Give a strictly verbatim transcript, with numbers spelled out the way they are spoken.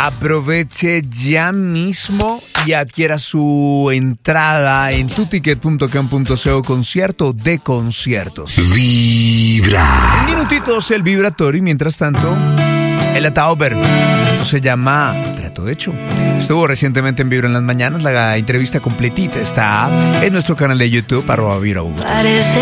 Aproveche ya mismo y adquiera su entrada en tuticket punto com punto co, concierto de conciertos. Vibra. En minutitos el vibratorio y mientras tanto el Atauber. Esto se llama Trato Hecho. Estuvo recientemente en Vibra en las mañanas. La entrevista completita está en nuestro canal de YouTube, arroba Vibra.